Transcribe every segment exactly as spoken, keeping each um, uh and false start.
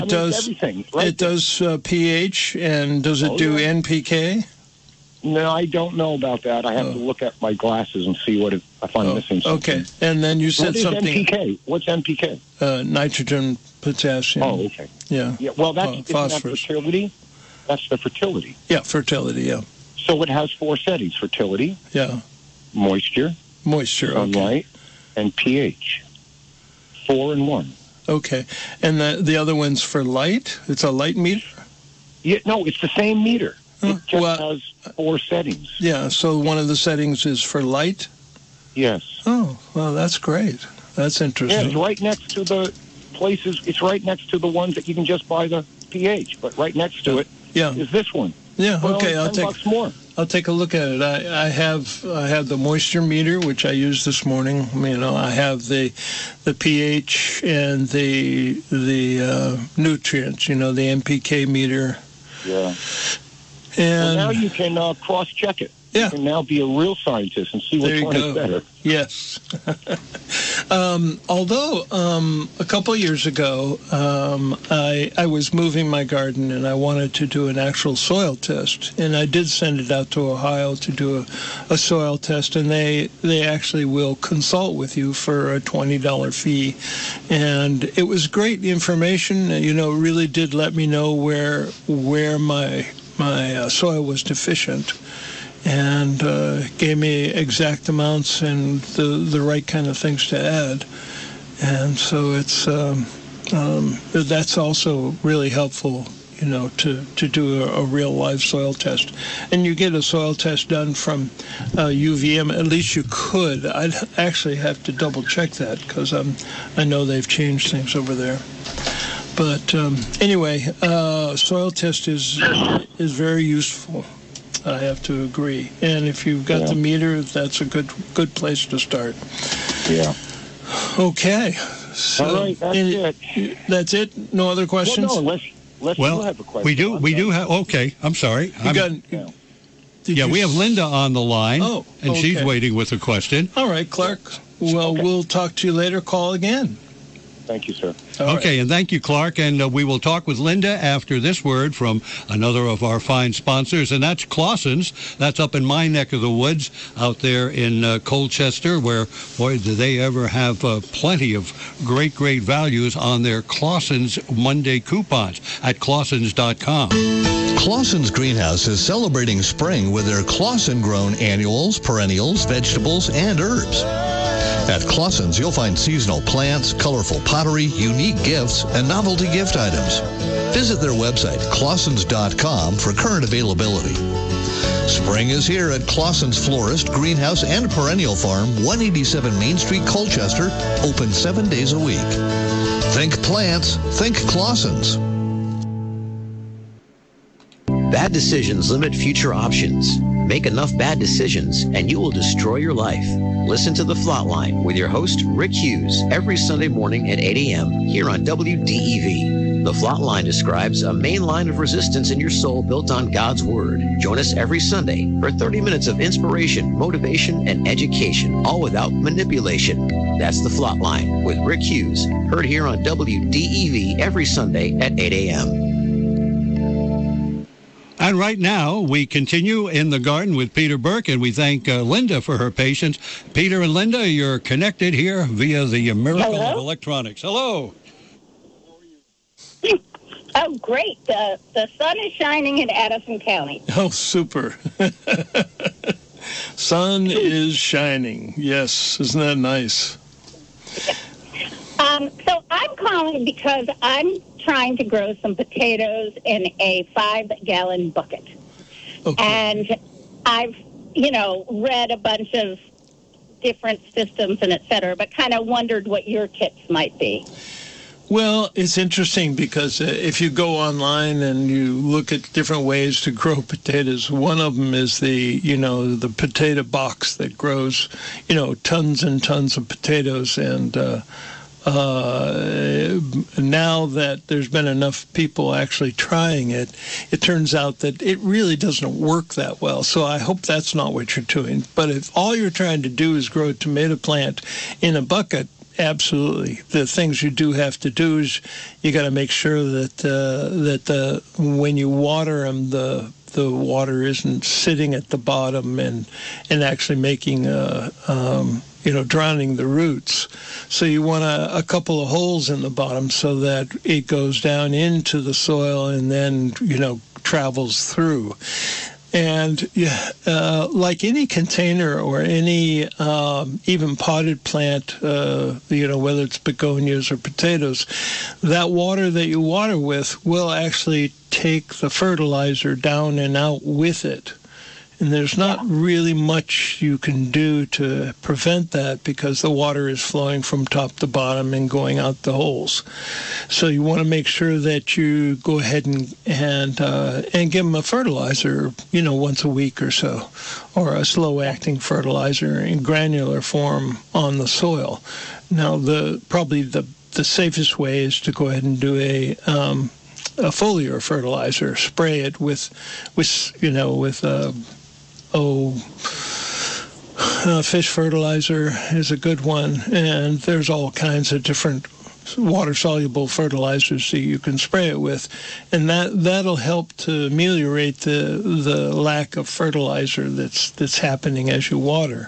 It makes does everything. Right it does uh, pH, and does it oh, do yeah. N P K? No, I don't know about that. I have oh. to look at my glasses and see what if, if I'm oh, missing something. Okay, and then you said what is something. N P K? What's N P K? Uh, nitrogen, potassium. Oh, okay. Yeah. Yeah. Well, that's uh, isn't that phosphorus. fertility. That's the fertility. Yeah, fertility. Yeah. So it has four settings: fertility, Yeah. moisture, Moisture. sunlight, Okay. and pH. Four and one. Okay, and the the other one's for light. It's a light meter. Yeah, no, it's the same meter. Oh, It just well, has four settings. Yeah. So one of the settings is for light. Yes. Oh, well, that's great. That's Yeah, interesting. it's right next to the places. It's right next to the ones that you can just buy the pH. But right next to it Yeah. is this one. Yeah. For Okay. only I'll ten take. bucks more. I'll take a look at it. I, I have I have the moisture meter, which I used this morning. You know, I have the the pH and the the uh, nutrients. You know, the N P K meter. Yeah. And Well, now you can uh, cross-check it. Yeah. You can now be a real scientist and see There which you one go. is better. Yes. um, although um, a couple years ago, um, I I was moving my garden and I wanted to do an actual soil test, and I did send it out to Ohio to do a, a soil test, and they they actually will consult with you for a twenty dollar fee, and it was great information. You know, really did let me know where where my my uh, soil was deficient, and uh, gave me exact amounts and the the right kind of things to add. And so it's um, um, that's also really helpful, you know, to, to do a, a real live soil test. And you get a soil test done from uh, U V M, at least you could. I'd actually have to double check that because um, I know they've changed things over there. But um, anyway, uh, soil test is is very useful. I have to agree. And if you've got Yeah. the meter, that's a good good place to start. Yeah. Okay. So, All right, that's any- it. That's it? No other questions? Well, no, unless, unless you Well, have a question. we do. I'm We done. do have. Okay, I'm sorry. You I'm- got, Yeah. did yeah, you we have s- Linda on the line, Oh, and she's okay. waiting with a question. All right, Clark. Well, Okay. we'll talk to you later. Call again. Thank you, sir. All right. Okay, and thank you, Clark. And uh, we will talk with Linda after this word from another of our fine sponsors, and that's Clausen's. That's up in my neck of the woods out there in uh, Colchester, where, boy, do they ever have uh, plenty of great, great values on their Clausen's Monday coupons at clausens dot com. Clausen's Greenhouse is celebrating spring with their Clausen-grown annuals, perennials, vegetables, and herbs. At Clausen's, you'll find seasonal plants, colorful pottery, unique gifts, and novelty gift items. Visit their website, clausens dot com, for current availability. Spring is here at Clausen's Florist, Greenhouse, and Perennial Farm, one eighty-seven Main Street, Colchester, open seven days a week. Think plants, think Clausen's. Bad decisions limit future options. Make enough bad decisions and you will destroy your life. Listen to The Flatline with your host, Rick Hughes, every Sunday morning at eight a.m. here on W D E V. The Flatline describes a main line of resistance in your soul built on God's Word. Join us every Sunday for thirty minutes of inspiration, motivation, and education, all without manipulation. That's The Flatline with Rick Hughes, heard here on W D E V every Sunday at eight a.m. And right now, we continue in the garden with Peter Burke, and we thank uh, Linda for her patience. Peter and Linda, you're connected here via the miracle Hello? of electronics. Hello. Oh, great. The, the sun is shining in Addison County. Oh, super. Sun is shining. Yes. Isn't that nice? Um, so I'm calling because I'm trying to grow some potatoes in a five-gallon bucket. Okay. And I've, you know, read a bunch of different systems and et cetera, but kind of wondered what your tips might be. Well, it's interesting because uh, if you go online and you look at different ways to grow potatoes, one of them is the, you know, the potato box that grows, you know, tons and tons of potatoes. And uh, uh, now that there's been enough people actually trying it, it turns out that it really doesn't work that well. So I hope that's not what you're doing. But if all you're trying to do is grow a tomato plant in a bucket, absolutely. The things you do have to do is you got to make sure that uh, that the when you water them, the the water isn't sitting at the bottom and and actually making a um, you know drowning the roots. So you want a, a couple of holes in the bottom so that it goes down into the soil and then you know travels through. And yeah, uh, like any container or any um, even potted plant, uh, you know, whether it's begonias or potatoes, that water that you water with will actually take the fertilizer down and out with it. And there's not yeah. really much you can do to prevent that because the water is flowing from top to bottom and going out the holes. So you want to make sure that you go ahead and and uh, and give them a fertilizer, you know, once a week or so, or a slow-acting fertilizer in granular form on the soil. Now, the probably the the safest way is to go ahead and do a um, a foliar fertilizer, spray it with with you know with a Oh, uh, fish fertilizer is a good one, and there's all kinds of different water-soluble fertilizers that you can spray it with, and that that'll help to ameliorate the the lack of fertilizer that's that's happening as you water.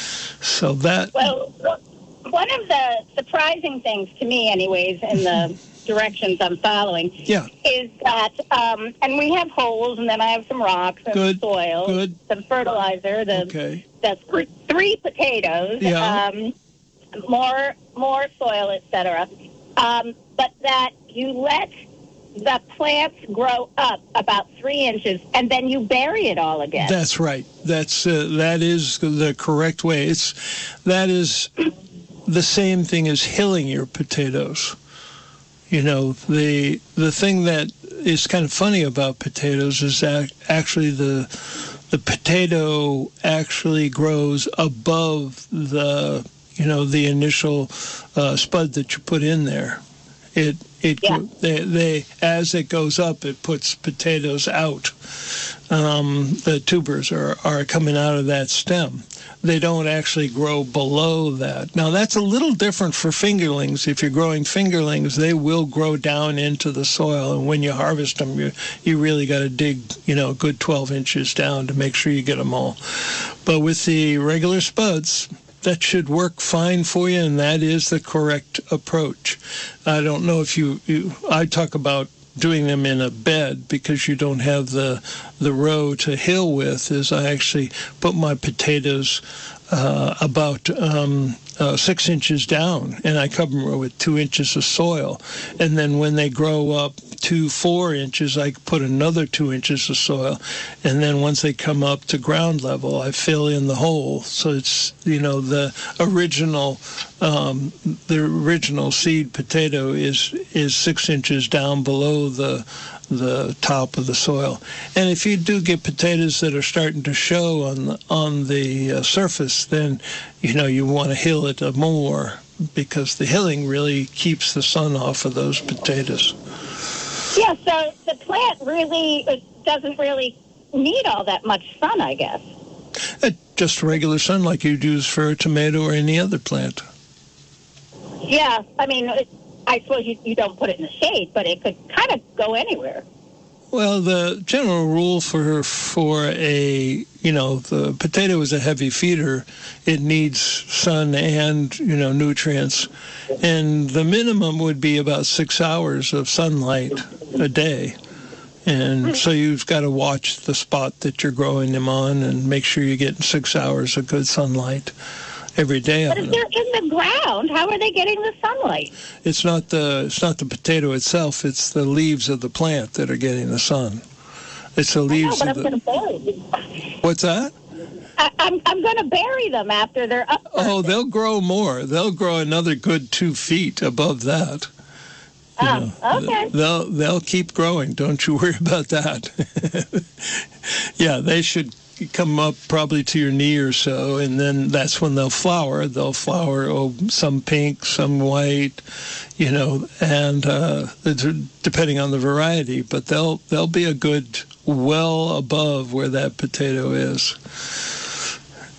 So that well, one of the surprising things to me, anyways, in the directions I'm following, yeah. is that, um, and we have holes, and then I have some rocks and good. soil, good. some fertilizer, the, okay. that's three, three potatoes, yeah. um, more more soil, et cetera. Um, but that you let the plants grow up about three inches, and then you bury it all again. That's right. That's uh, that is the correct way. It's that is the same thing as hilling your potatoes. You know, the the thing that is kind of funny about potatoes is that actually the the potato actually grows above the you know the initial uh, spud that you put in there. It it yeah. they, they as it goes up, it puts potatoes out. Um, the tubers are are coming out of that stem. They don't actually grow below that. Now, that's a little different for fingerlings. If you're growing fingerlings, they will grow down into the soil, and when you harvest them, you you really got to dig, you know, a good twelve inches down to make sure you get them all. But with the regular spuds, that should work fine for you, and that is the correct approach. I don't know if you, you I talk about doing them in a bed because you don't have the the row to hill with, is I actually put my potatoes uh, about um, uh, six inches down, and I cover them with two inches of soil. And then when they grow up to four inches, I put another two inches of soil. And then once they come up to ground level, I fill in the hole. So it's, you know, the original um, the original seed potato is is six inches down below the the top of the soil. And if you do get potatoes that are starting to show on the, on the uh, surface, then, you know, you want to hill it more because the hilling really keeps the sun off of those potatoes. Yeah, so the plant really it doesn't really need all that much sun, I guess. Uh, just regular sun like you'd use for a tomato or any other plant. Yeah, I mean, it, I suppose you, you don't put it in the shade, but it could kind of go anywhere. Well, the general rule for for a, you know, the potato is a heavy feeder. It needs sun and, you know, nutrients. And the minimum would be about six hours of sunlight a day. And so you've got to watch the spot that you're growing them on and make sure you're getting six hours of good sunlight every day. But if they're in the ground, how are they getting the sunlight? It's not the it's not the potato itself. It's the leaves of the plant that are getting the sun. It's the leaves I know, of but the. I'm going to bury them. What's that? I, I'm I'm going to bury them after they're up. Oh, they'll grow more. They'll grow another good two feet above that. You Oh, know, okay. They'll they'll keep growing. Don't you worry about that. Yeah, they should come up probably to your knee or so, and then that's when they'll flower. They'll flower, oh, some pink, some white, you know, and uh, depending on the variety. But they'll they'll be a good well above where that potato is.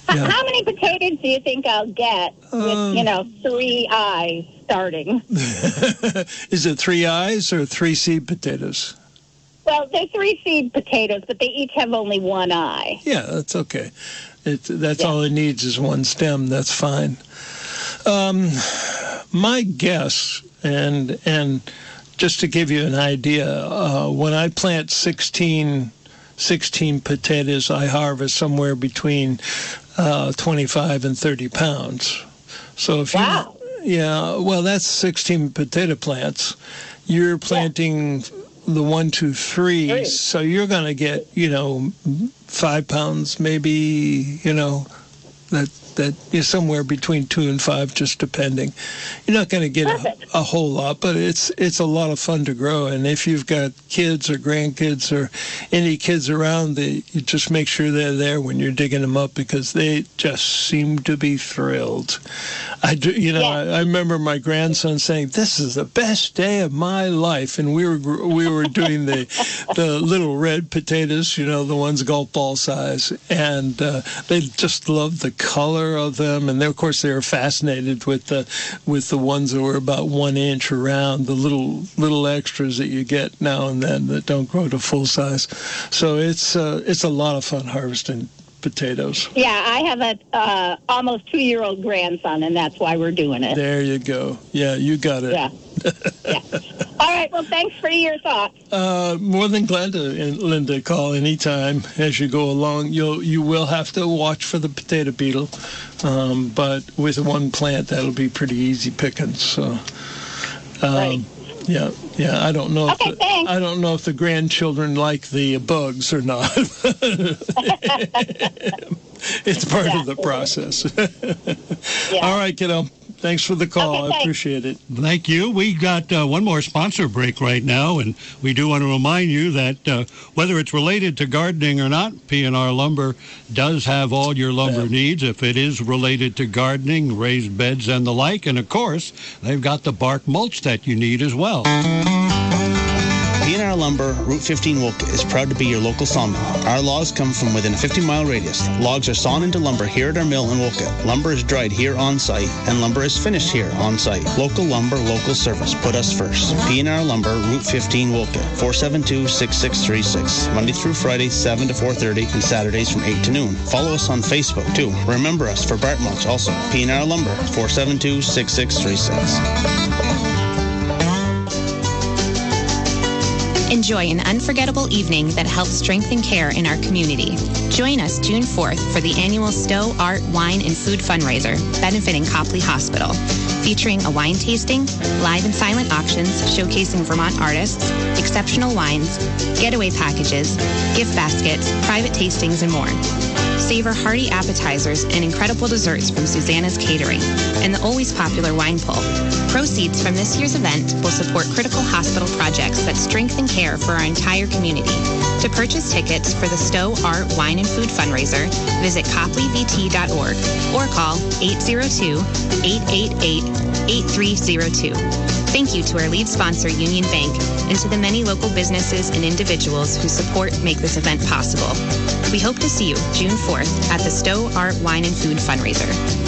Yeah. How many potatoes do you think I'll get with, Um, you know, three eyes starting? Is it three eyes or three seed potatoes? Well, they're three seed potatoes, but they each have only one eye. Yeah, that's okay. It, that's Yeah. all it needs is one stem. That's fine. Um, my guess, and and just to give you an idea, uh, when I plant sixteen, sixteen potatoes, I harvest somewhere between uh, twenty-five and thirty pounds. So if Wow. you, yeah, well, that's sixteen potato plants. You're planting the one, two, three, Three. so you're going to get, you know, five pounds, maybe, you know, that that is somewhere between two and five, just depending. You're not going to get a, Perfect. a whole lot, but it's it's a lot of fun to grow. And if you've got kids or grandkids or any kids around, they, you just make sure they're there when you're digging them up because they just seem to be thrilled. I do, you know, Yeah. I, I remember my grandson saying, "This is the best day of my life," and we were gr- we were doing the the little red potatoes, you know, the ones golf ball size, and uh, they just loved the color of them, and they, of course they were fascinated with the with the ones that were about one inch around, the little little extras that you get now and then that don't grow to full size. So it's uh, it's a lot of fun harvesting potatoes. Yeah, I have a uh, almost two-year-old grandson, and that's why we're doing it. There you go. Yeah, you got it. Yeah. yeah. All right. Well, thanks for your thoughts. Uh, more than glad to, and Linda, call anytime as you go along. You'll you will have to watch for the potato beetle, um, but with one plant that'll be pretty easy pickings. So, um, Right. yeah, yeah. I don't know. Okay, if the, thanks. I don't know if the grandchildren like the bugs or not. It's part Yeah. of the process. Yeah. All right, kiddo. Thanks for the call. Okay, I thanks. appreciate it. Thank you. We got uh, one more sponsor break right now, and we do want to remind you that uh, whether it's related to gardening or not, P and R Lumber does have all your lumber Yeah. needs. If it is related to gardening, raised beds, and the like, and of course, they've got the bark mulch that you need as well. P and R Lumber, Route fifteen Wolcott, is proud to be your local sawmill. Our logs come from within a fifty-mile radius. Logs are sawn into lumber here at our mill in Wolcott. Lumber is dried here on site, and lumber is finished here on site. Local lumber, local service. Put us first. P and R Lumber, Route fifteen Wolcott, four seven two, six six three six. Monday through Friday, seven to four thirty, and Saturdays from eight to noon. Follow us on Facebook, too. Remember us for bark mulch also. P and R Lumber, four seven two, six six three six. Enjoy an unforgettable evening that helps strengthen care in our community. Join us June fourth for the annual Stowe Art, Wine, and Food fundraiser benefiting Copley Hospital, featuring a wine tasting, live and silent auctions showcasing Vermont artists, exceptional wines, getaway packages, gift baskets, private tastings, and more. Savor hearty appetizers and incredible desserts from Susanna's Catering and the always popular wine pull. Proceeds from this year's event will support critical hospital projects that strengthen care for our entire community. To purchase tickets for the Stowe Art, Wine, and Food fundraiser, visit copley v t dot org or call eight zero two, eight eight eight, eight three zero two. Thank you to our lead sponsor, Union Bank, and to the many local businesses and individuals whose support make this event possible. We hope to see you June fourth at the Stowe Art, Wine, and Food fundraiser.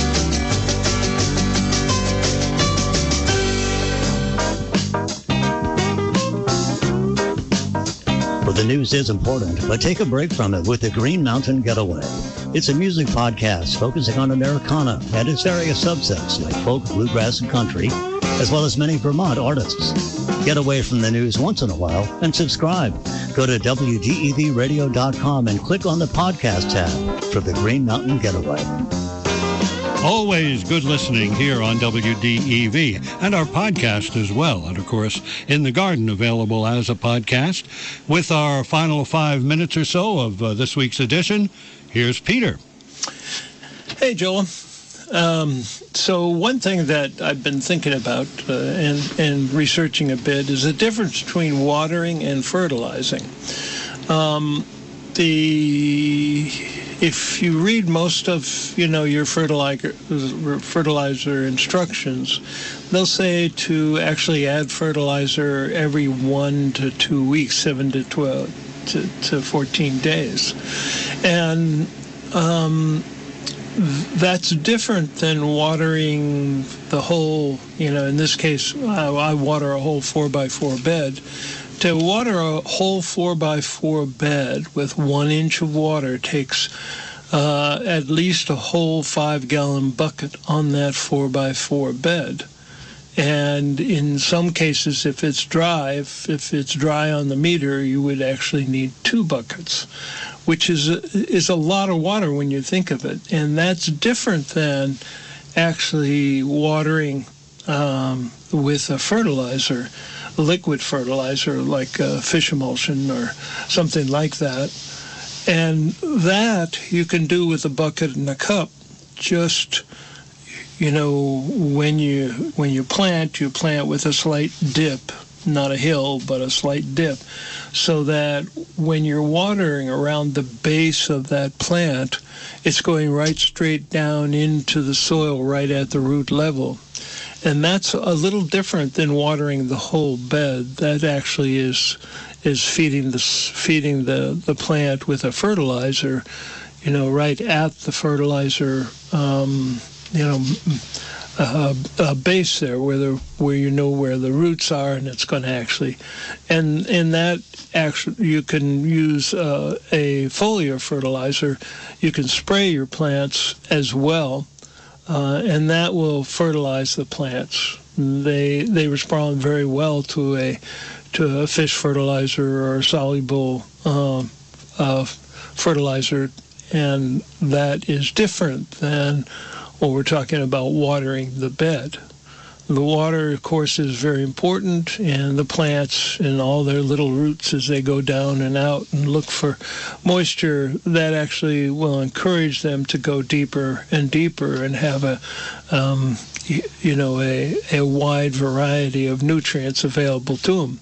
Well, the news is important, but take a break from it with the Green Mountain Getaway. It's a music podcast focusing on Americana and its various subsets like folk, bluegrass, and country, as well as many Vermont artists. Get away from the news once in a while and subscribe. Go to W D E V radio dot com and click on the podcast tab for the Green Mountain Getaway. Always good listening here on W D E V and our podcast as well. And of course, In the Garden, available as a podcast. With our final five minutes or so of uh, this week's edition, here's Peter. Hey, Joel. Um, so one thing that I've been thinking about uh, and, and researching a bit is the difference between watering and fertilizing. Um, the if you read most of you know your fertilizer fertilizer instructions, they'll say to actually add fertilizer every one to two weeks, seven to twelve to, to fourteen days, and um, that's different than watering the whole, you know, in this case, I, I water a whole four by four bed. To water a whole four by four bed with one inch of water takes uh, at least a whole five-gallon bucket on that four by four bed. And in some cases, if it's dry, if, if it's dry on the meter, you would actually need two buckets, which is a, is a lot of water when you think of it. And that's different than actually watering um, with a fertilizer, liquid fertilizer like uh, fish emulsion or something like that. And that you can do with a bucket and a cup. Just, you know, when you when you plant, you plant with a slight dip, not a hill, but a slight dip, so that when you're watering around the base of that plant, it's going right straight down into the soil right at the root level. And that's a little different than watering the whole bed. That actually is is feeding the feeding the, the plant with a fertilizer, you know, right at the fertilizer, um, you know, uh, uh, base there, where the where you know where the roots are, and it's going to actually, and in that actually you can use uh, a foliar fertilizer. You can spray your plants as well. Uh, and that will fertilize the plants. They they respond very well to a to a fish fertilizer or a soluble uh, uh, fertilizer, and that is different than what we're talking about watering the bed. The water, of course, is very important, and the plants and all their little roots as they go down and out and look for moisture, that actually will encourage them to go deeper and deeper and have a, um, you, you know, a, a wide variety of nutrients available to them.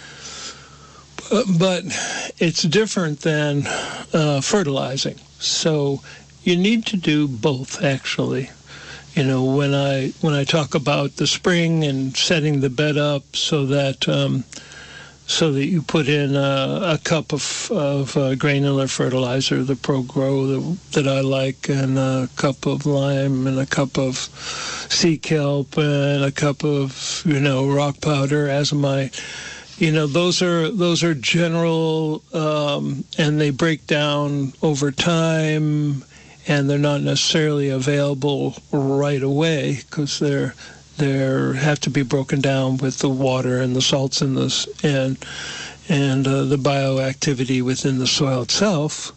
But it's different than uh, fertilizing. So you need to do both, actually. You know, when I when I talk about the spring and setting the bed up so that um, so that you put in a, a cup of of uh, granular fertilizer, the ProGrow that, that I like, and a cup of lime, and a cup of sea kelp, and a cup of you know rock powder, azomite. You know, those are those are general, um, and they break down over time. And they're not necessarily available right away because they're they have to be broken down with the water and the salts in this and and uh, the bioactivity within the soil itself.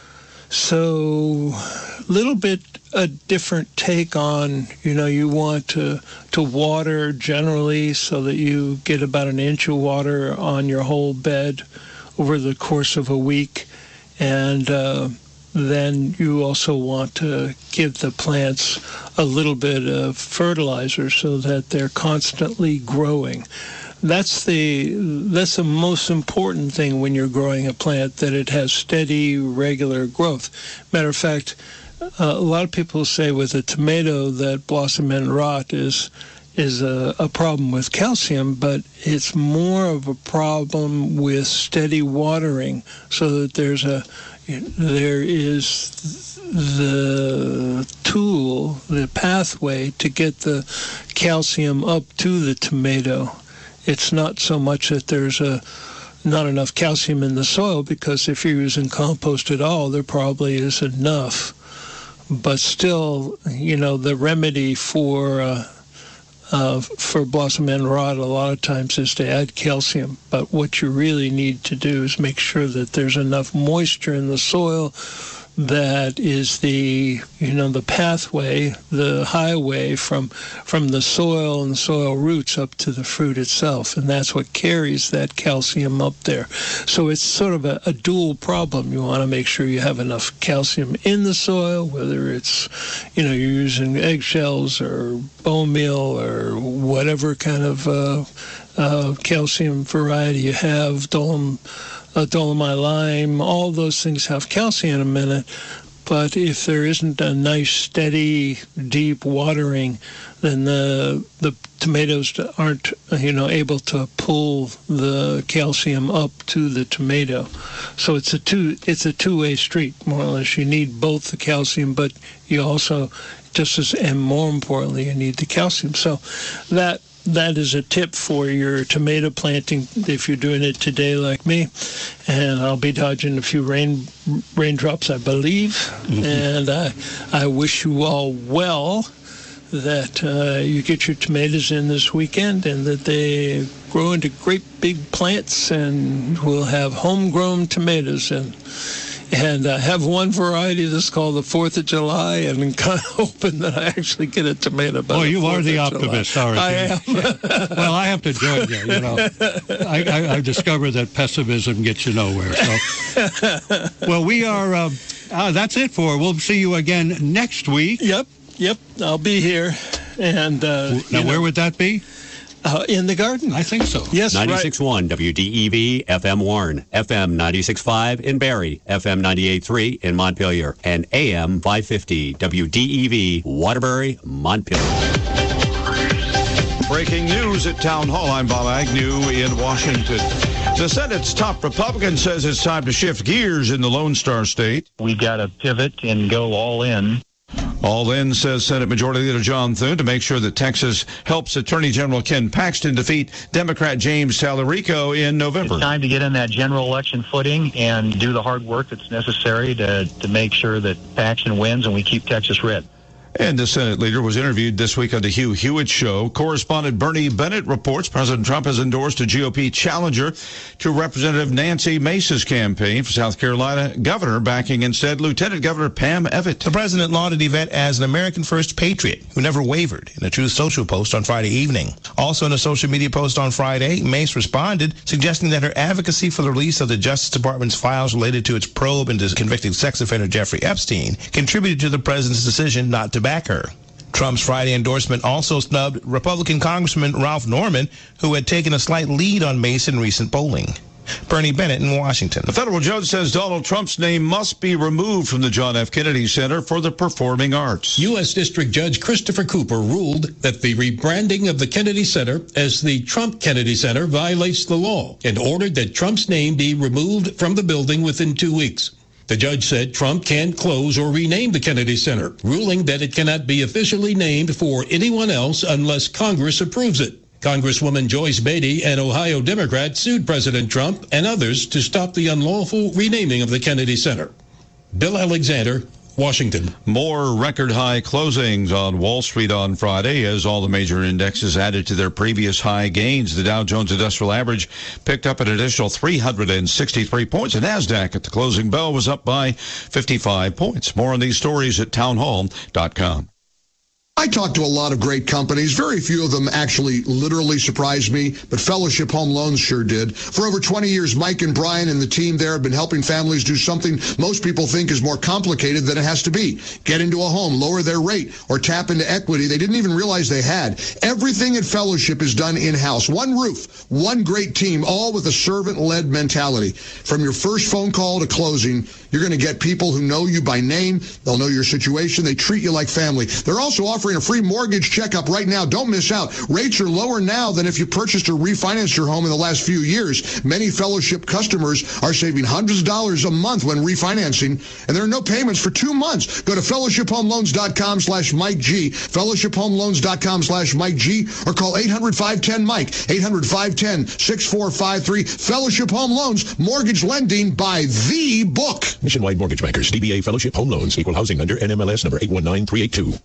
So, a little bit a different take on, you know, you want to to water generally so that you get about an inch of water on your whole bed over the course of a week, and uh, then you also want to give the plants a little bit of fertilizer so that they're constantly growing. That's the that's the most important thing when you're growing a plant, that it has steady, regular growth. Matter of fact, uh, a lot of people say with a tomato that blossom end rot is is a, a problem with calcium, but it's more of a problem with steady watering, so that there's a there is the tool, the pathway to get the calcium up to the tomato. It's not so much that there's a not enough calcium in the soil, because if you're using compost at all, there probably is enough. But still, you know, the remedy for uh, uh, for blossom end rot a lot of times is to add calcium. But what you really need to do is make sure that there's enough moisture in the soil that is the, you know, the pathway, the highway from from the soil and the soil roots up to the fruit itself, and that's what carries that calcium up there. So it's sort of a, a dual problem. You want to make sure you have enough calcium in the soil, whether it's, you know, you're using eggshells or bone meal or whatever kind of uh, uh, calcium variety you have, dolom, Uh, dolomite lime, all those things have calcium in it, But if there isn't a nice, steady, deep watering, then the the tomatoes aren't, you know, able to pull the calcium up to the tomato. So it's a two it's a two-way street, more or less. You need both the calcium, but you also, just as and more importantly, you need the calcium. So that that is a tip for your tomato planting if you're doing it today like me. And I'll be dodging a few rain raindrops, I believe. Mm-hmm. And I, I wish you all well, that uh, you get your tomatoes in this weekend and that they grow into great big plants and we'll have homegrown tomatoes. And And I have one variety that's called the fourth of July, and I'm kind of hoping that I actually get a tomato by Oh, the you are the July. optimist, aren't you? I am. Well, I have to join you, you know. I, I, I've discovered that pessimism gets you nowhere. So, well, we are, uh, uh, that's it for, we'll see you again next week. Yep, yep, I'll be here. And uh, Now, you know, where would that be? Uh, in the garden. I think so. Yes, ninety-six point one W D E V F M Warren, F M ninety-six point five in Barrie, F M ninety-eight point three in Montpelier, and A M five fifty W D E V Waterbury, Montpelier. Breaking news at Town Hall. I'm Bob Agnew in Washington. The Senate's top Republican says it's time to shift gears in the Lone Star State. We've got to pivot and go all in. All in, says Senate Majority Leader John Thune, to make sure that Texas helps Attorney General Ken Paxton defeat Democrat James Talarico in November. It's time to get in that general election footing and do the hard work that's necessary to, to make sure that Paxton wins and we keep Texas red. And the Senate leader was interviewed this week on the Hugh Hewitt Show. Correspondent Bernie Bennett reports President Trump has endorsed a G O P challenger to Representative Nancy Mace's campaign for South Carolina governor, backing instead Lieutenant Governor Pam Evett. The president lauded Evett as an American first patriot who never wavered in a Truth Social post on Friday evening. Also in a social media post on Friday, Mace responded, suggesting that her advocacy for the release of the Justice Department's files related to its probe into convicted sex offender Jeffrey Epstein contributed to the president's decision not to back her. Trump's Friday endorsement also snubbed Republican Congressman Ralph Norman, who had taken a slight lead on Mace in recent polling. Bernie Bennett in Washington. The federal judge says Donald Trump's name must be removed from the John F. Kennedy Center for the Performing Arts. U S. District Judge Christopher Cooper ruled that the rebranding of the Kennedy Center as the Trump Kennedy Center violates the law and ordered that Trump's name be removed from the building within two weeks. The judge said Trump can't close or rename the Kennedy Center, ruling that it cannot be officially named for anyone else unless Congress approves it. Congresswoman Joyce Beatty, an Ohio Democrat, sued President Trump and others to stop the unlawful renaming of the Kennedy Center. Bill Alexander, Washington. More record high closings on Wall Street on Friday as all the major indexes added to their previous high gains. The Dow Jones Industrial Average picked up an additional three hundred sixty-three points. The NASDAQ at the closing bell was up by fifty-five points. More on these stories at townhall dot com. I talked to a lot of great companies. Very few of them actually literally surprised me, but Fellowship Home Loans sure did. For over twenty years, Mike and Brian and the team there have been helping families do something most people think is more complicated than it has to be. Get into a home, lower their rate, or tap into equity they didn't even realize they had. Everything at Fellowship is done in-house. One roof, one great team, all with a servant-led mentality. From your first phone call to closing, you're going to get people who know you by name. They'll know your situation. They treat you like family. They're also offering a free mortgage checkup right now. Don't miss out. Rates are lower now than if you purchased or refinanced your home in the last few years. Many Fellowship customers are saving hundreds of dollars a month when refinancing, and there are no payments for two months. Go to fellowship home loans dot com slash Mike G, fellowship home loans dot com slash Mike G, or call eight hundred, five one zero, Mike, eight hundred, five one zero, six four five three. Fellowship Home Loans, mortgage lending by the book. Nationwide Mortgage Bankers, D B A Fellowship Home Loans, Equal Housing Lender, N M L S number eight one nine three eight two.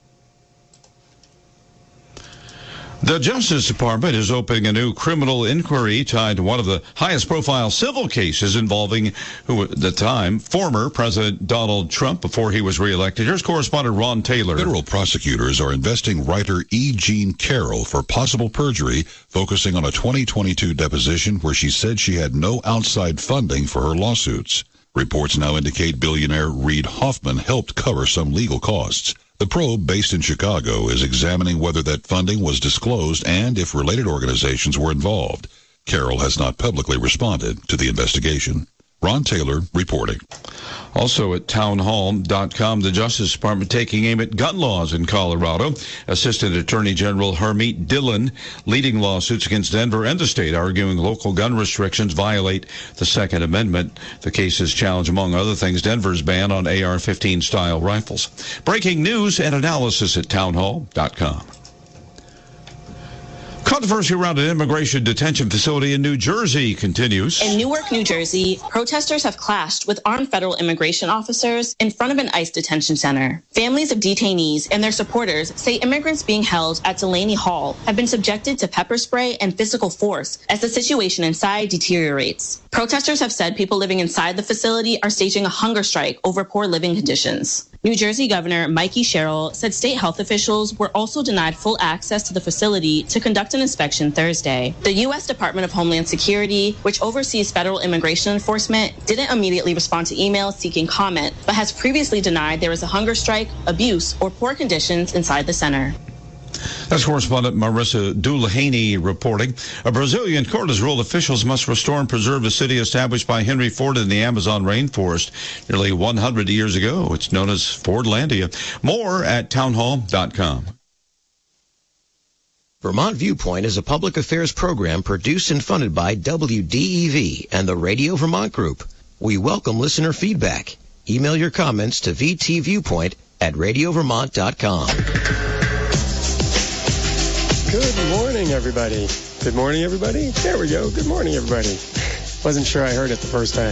The Justice Department is opening a new criminal inquiry tied to one of the highest-profile civil cases involving, who at the time, former President Donald Trump before he was reelected. Here's correspondent Ron Taylor. Federal prosecutors are investing writer E. Jean Carroll for possible perjury, focusing on a twenty twenty-two deposition where she said she had no outside funding for her lawsuits. Reports now indicate billionaire Reid Hoffman helped cover some legal costs. The probe, based in Chicago, is examining whether that funding was disclosed and if related organizations were involved. Carroll has not publicly responded to the investigation. Ron Taylor reporting. Also at townhall dot com, the Justice Department taking aim at gun laws in Colorado. Assistant Attorney General Hermeet Dillon leading lawsuits against Denver and the state, arguing local gun restrictions violate the Second Amendment. The cases challenge, among other things, Denver's ban on A R fifteen style rifles. Breaking news and analysis at townhall dot com. Controversy around an immigration detention facility in New Jersey continues. In Newark, New Jersey, protesters have clashed with armed federal immigration officers in front of an ICE detention center. Families of detainees and their supporters say immigrants being held at Delaney Hall have been subjected to pepper spray and physical force as the situation inside deteriorates. Protesters have said people living inside the facility are staging a hunger strike over poor living conditions. New Jersey Governor Mikey Sherrill said state health officials were also denied full access to the facility to conduct an inspection Thursday. The U S Department of Homeland Security, which oversees federal immigration enforcement, didn't immediately respond to emails seeking comment, but has previously denied there was a hunger strike, abuse, or poor conditions inside the center. That's correspondent Marissa Dulehaney reporting. A Brazilian court has ruled officials must restore and preserve a city established by Henry Ford in the Amazon rainforest nearly one hundred years ago. It's known as Fordlandia. More at townhall dot com. Vermont Viewpoint is a public affairs program produced and funded by W D E V and the Radio Vermont Group. We welcome listener feedback. Email your comments to v t viewpoint at radio vermont dot com. Good morning, everybody. Good morning, everybody. There we go. Good morning, everybody. Wasn't sure I heard it the first time.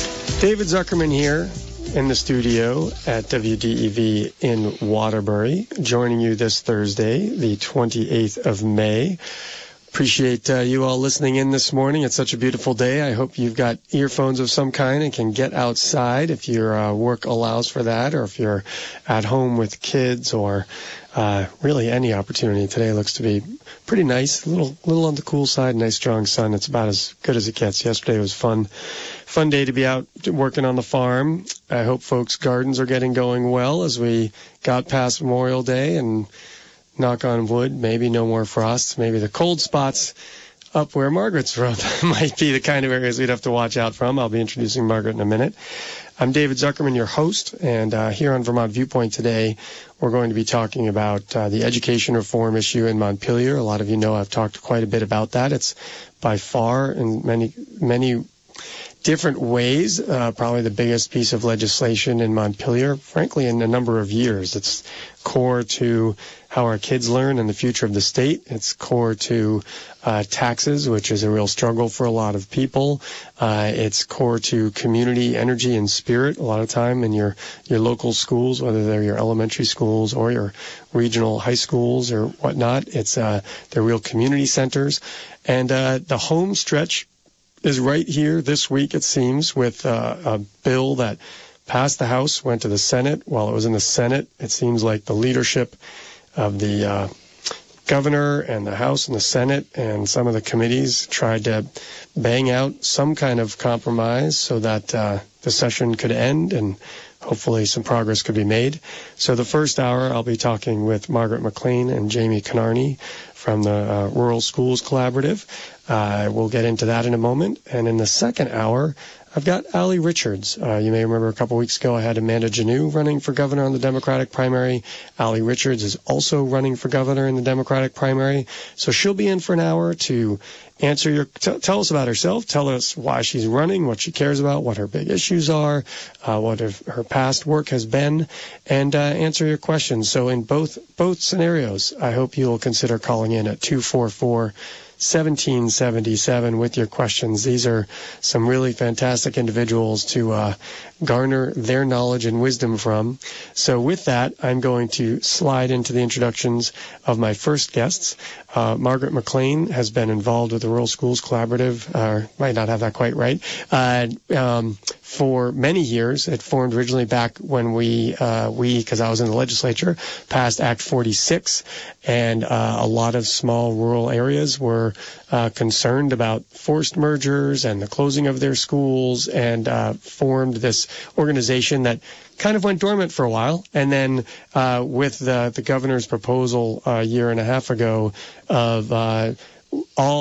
David Zuckerman here in the studio at W D E V in Waterbury, joining you this Thursday, the twenty-eighth of May. Appreciate uh, you all listening in this morning. It's such a beautiful day. I hope you've got earphones of some kind and can get outside if your uh, work allows for that, or if you're at home with kids, or uh, really any opportunity. Today looks to be pretty nice, a little, little on the cool side, nice strong sun. It's about as good as it gets. Yesterday was fun, fun day to be out working on the farm. I hope folks' gardens are getting going well as we got past Memorial Day, and knock on wood, maybe no more frost. Maybe the cold spots up where Margaret's from might be the kind of areas we'd have to watch out from. I'll be introducing Margaret in a minute. I'm David Zuckerman, your host, and uh, here on Vermont Viewpoint today, we're going to be talking about uh, the education reform issue in Montpelier. A lot of you know I've talked quite a bit about that. It's by far, in many, many different ways, uh, probably the biggest piece of legislation in Montpelier, frankly, in a number of years. It's core to how our kids learn and the future of the state. It's core to uh, taxes, which is a real struggle for a lot of people. Uh, it's core to community energy and spirit a lot of time in your, your local schools, whether they're your elementary schools or your regional high schools or whatnot. It's uh, they're real community centers. And uh, the home stretch is right here this week, it seems, with uh, a bill that passed the House, went to the Senate. While it was in the Senate, it seems like the leadership of the uh, governor and the House and the Senate and some of the committees tried to bang out some kind of compromise so that uh, the session could end and hopefully some progress could be made. So the first hour, I'll be talking with Margaret McLean and Jamie Conarney from the uh, Rural Schools Collaborative. Uh, we'll get into that in a moment. And in the second hour, I've got Allie Richards. Uh, you may remember a couple weeks ago I had Amanda Janoo running for governor on the Democratic primary. Allie Richards is also running for governor in the Democratic primary. So she'll be in for an hour to answer your, t- tell us about herself, tell us why she's running, what she cares about, what her big issues are, uh, what her, her past work has been, and uh, answer your questions. So in both both scenarios, I hope you'll consider calling in at two four four, seventeen seventy-seven with your questions. These are some really fantastic individuals to uh, garner their knowledge and wisdom from. So with that, I'm going to slide into the introductions of my first guests. Uh, Margaret McLean has been involved with the Rural Schools Collaborative, uh, might not have that quite right, uh, um, for many years. It formed originally back when we, uh, we, because I was in the legislature, passed Act forty-six, and uh, a lot of small rural areas were uh, concerned about forced mergers and the closing of their schools, and uh, formed this organization that kind of went dormant for a while. And then uh, with the, the governor's proposal a year and a half ago of uh, all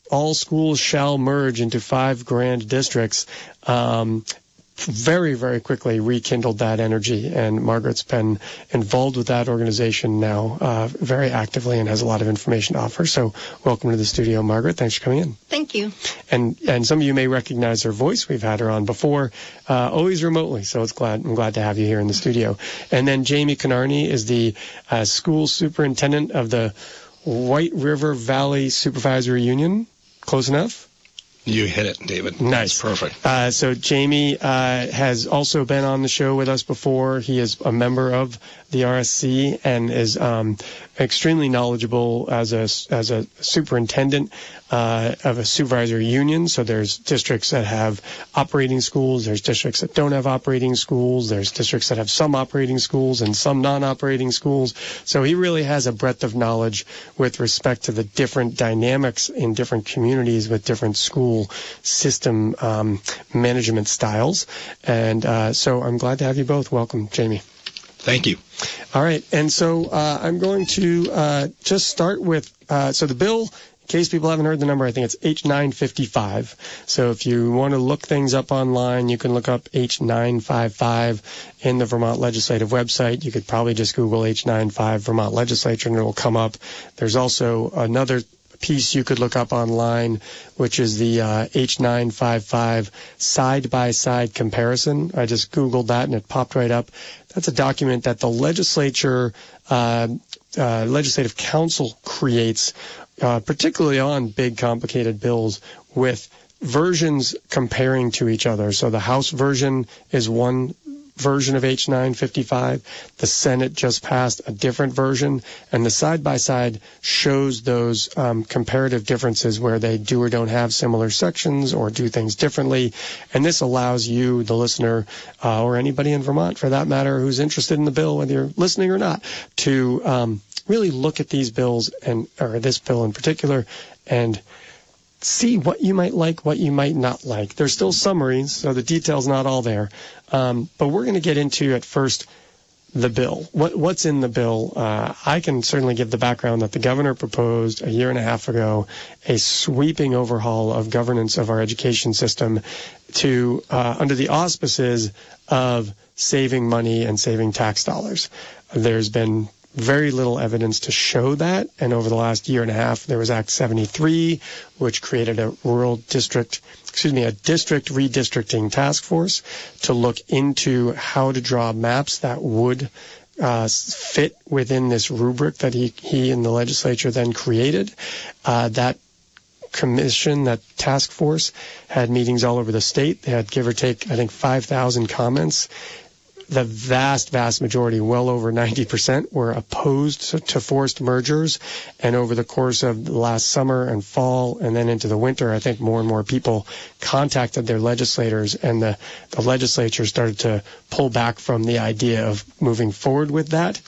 all schools shall merge into five grand districts, um, very, very quickly rekindled that energy. And Margaret's been involved with that organization now uh, very actively and has a lot of information to offer. So welcome to the studio, Margaret. Thanks for coming in. Thank you. And and some of you may recognize her voice. We've had her on before, uh, always remotely. So it's glad I'm glad to have you here in the studio. And then Jamie Conarney is the uh, school superintendent of the White River Valley Supervisory Union. Close enough? You hit it, David. Nice. That's perfect. Uh, so Jamie uh, has also been on the show with us before. He is a member of the R S C and is um, extremely knowledgeable as a, as a superintendent uh, of a supervisory union. So there's districts that have operating schools. There's districts that don't have operating schools. There's districts that have some operating schools and some non-operating schools. So he really has a breadth of knowledge with respect to the different dynamics in different communities with different school system um, management styles. And uh, so I'm glad to have you both. Welcome, Jamie. Thank you. All right. And so uh, I'm going to uh, just start with, uh, so the bill, in case people haven't heard the number, I think it's H nine fifty-five. So if you want to look things up online, you can look up H nine fifty-five in the Vermont Legislative website. You could probably just Google H ninety-five Vermont Legislature and it will come up. There's also another piece you could look up online, which is the uh, H nine fifty-five side-by-side comparison. I just Googled that and it popped right up. That's a document that the legislature, uh, uh, legislative council creates, uh, particularly on big, complicated bills with versions comparing to each other. So the House version is one version of H nine fifty-five. The Senate just passed a different version, and the side-by-side shows those um, comparative differences where they do or don't have similar sections or do things differently. And this allows you, the listener, uh, or anybody in Vermont for that matter who's interested in the bill, whether you're listening or not, to um, really look at these bills, and or this bill in particular, and see what you might like, what you might not like. There's still summaries, so the detail's not all there. Um, but we're going to get into, at first, the bill. What, what's in the bill? Uh, I can certainly give the background that the governor proposed a year and a half ago a sweeping overhaul of governance of our education system to uh, under the auspices of saving money and saving tax dollars. There's been very little evidence to show that, and over the last year and a half, there was Act seventy-three, which created a rural district, excuse me, a district redistricting task force to look into how to draw maps that would uh, fit within this rubric that he, he and the legislature then created. Uh, that commission, that task force, had meetings all over the state. They had, give or take, I think, five thousand comments. The vast, vast majority, well over ninety percent, were opposed to forced mergers. And over the course of the last summer and fall and then into the winter, I think more and more people contacted their legislators, and the, the legislature started to pull back from the idea of moving forward with that.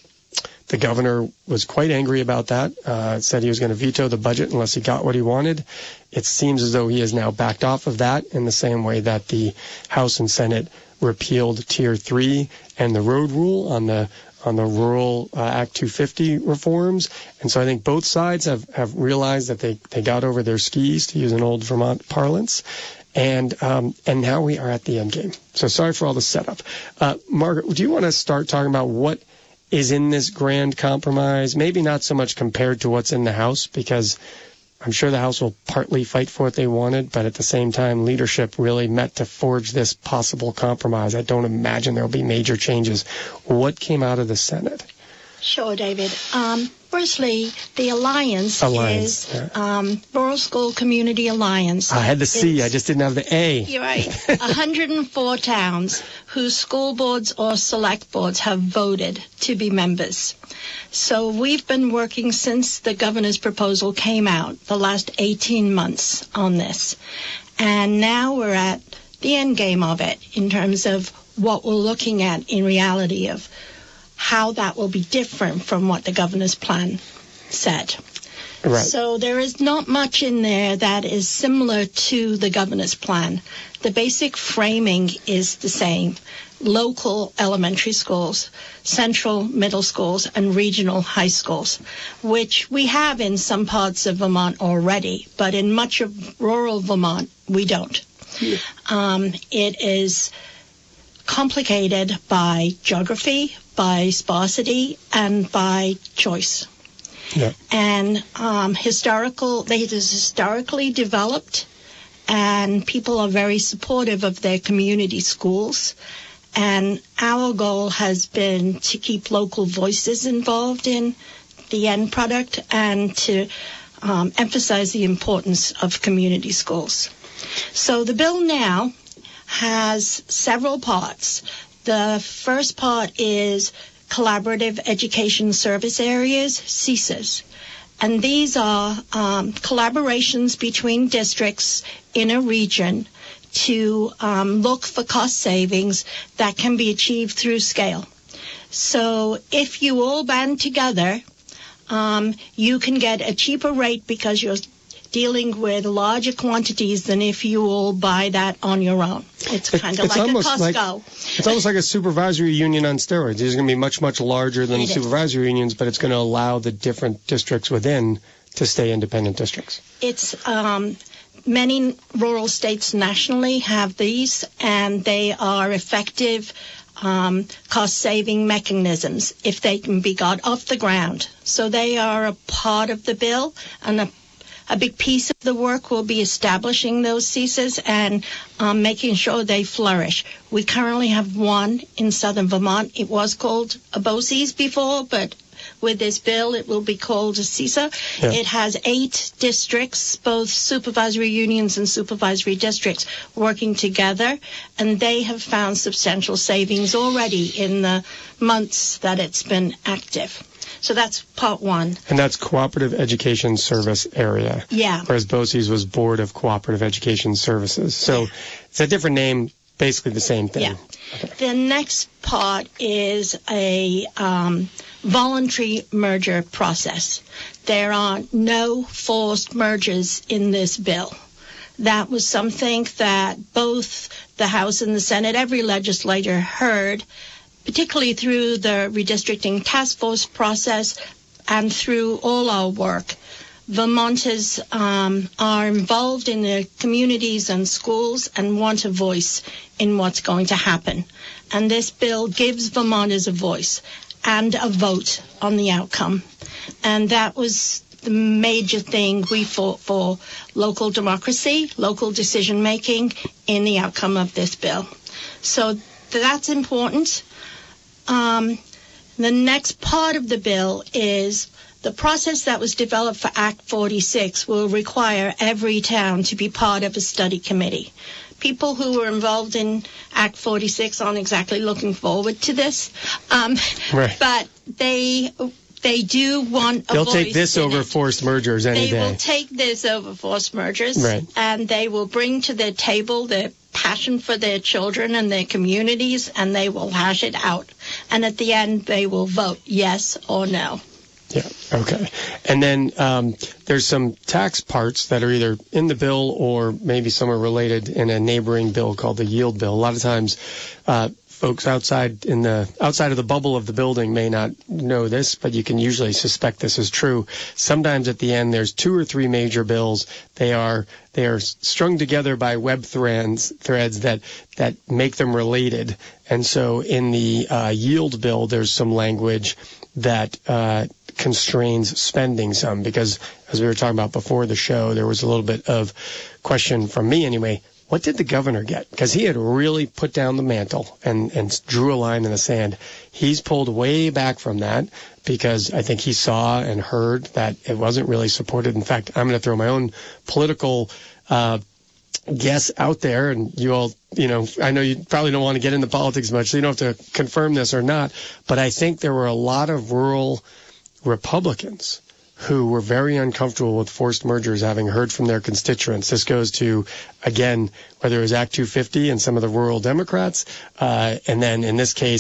The governor was quite angry about that, uh, said he was going to veto the budget unless he got what he wanted. It seems as though he has now backed off of that in the same way that the House and Senate repealed Tier three and the road rule on the on the Rural uh, Act two fifty reforms. And so I think both sides have, have realized that they, they got over their skis, to use an old Vermont parlance. And um, and now we are at the end game. So sorry for all the setup. Uh, Margaret, do you want to start talking about what is in this grand compromise? Maybe not so much compared to what's in the House, because I'm sure the House will partly fight for what they wanted, but at the same time, leadership really met to forge this possible compromise. I don't imagine there will be major changes. What came out of the Senate? Sure, David. Um, firstly, the Alliance, Alliance is yeah. um, Rural School Community Alliance. I had the C, It's, I just didn't have the A. You're right. one hundred four towns whose school boards or select boards have voted to be members. So we've been working since the governor's proposal came out, the last eighteen months on this. And now we're at the end game of it in terms of what we're looking at in reality of how that will be different from what the governor's plan said. Right. So there is not much in there that is similar to the governor's plan. The basic framing is the same. Local elementary schools, central middle schools, and regional high schools, which we have in some parts of Vermont already, but in much of rural Vermont, we don't. Yeah. Um, it is complicated by geography, by sparsity, and by choice. Yeah. And um, historical, they, it is historically developed, and people are very supportive of their community schools. And our goal has been to keep local voices involved in the end product and to um, emphasize the importance of community schools. So the bill now has several parts. The first part is Collaborative Education Service Areas, C E S As. And these are um, collaborations between districts in a region to um, look for cost savings that can be achieved through scale. So if you all band together, um, you can get a cheaper rate because you're dealing with larger quantities than if you all buy that on your own. It's kind of it's like a almost Costco. Like, it's almost like a supervisory union on steroids. It's going to be much, much larger than It is. supervisory unions, but it's going to allow the different districts within to stay independent districts. It's um, many rural states nationally have these, and they are effective um, cost-saving mechanisms if they can be got off the ground. So they are a part of the bill, and a A big piece of the work will be establishing those C E S As and um, making sure they flourish. We currently have one in southern Vermont. It was called a BOCES before, but with this bill, it will be called a C E S A. Yeah. It has eight districts, both supervisory unions and supervisory districts, working together, and they have found substantial savings already in the months that it's been active. So that's part one. And that's Cooperative Education Service Area. Yeah. Whereas BOCES was Board of Cooperative Education Services. So it's a different name, basically the same thing. Yeah. Okay. The next part is a um, voluntary merger process. There are no forced mergers in this bill. That was something that both the House and the Senate, every legislator heard, particularly through the redistricting task force process and through all our work. Vermonters um, are involved in their communities and schools and want a voice in what's going to happen. And this bill gives Vermonters a voice and a vote on the outcome. And that was the major thing we fought for: local democracy, local decision-making in the outcome of this bill. So that's important. Um, the next part of the bill is the process that was developed for Act forty-six will require every town to be part of a study committee. People who were involved in Act forty-six aren't exactly looking forward to this, um, Right. but they they do want a They'll voice take this in over it. forced mergers any They day. will take this over forced mergers, Right. and they will bring to their table their passion for their children and their communities, and they will hash it out. And at the end, they will vote yes or no. Yeah, okay. And then um, there's some tax parts that are either in the bill or maybe somewhere related in a neighboring bill called the yield bill. A lot of times uh, folks outside in the outside of the bubble of the building may not know this, but you can usually suspect this is true. Sometimes at the end there's two or three major bills. They are they are strung together by web threads threads that that make them related. And so in the uh, yield bill there's some language that uh, constrains spending some, because as we were talking about before the show, there was a little bit of question from me anyway. What did the governor get? Because he had really put down the mantle and, and drew a line in the sand. He's pulled way back from that because I think he saw and heard that it wasn't really supported. In fact, I'm going to throw my own political uh, guess out there, and you all, you know, I know you probably don't want to get into politics much, so you don't have to confirm this or not, but I think there were a lot of rural Republicans who were very uncomfortable with forced mergers, having heard from their constituents. This goes to, again, whether it was Act two fifty and some of the rural Democrats, uh, and then in this case,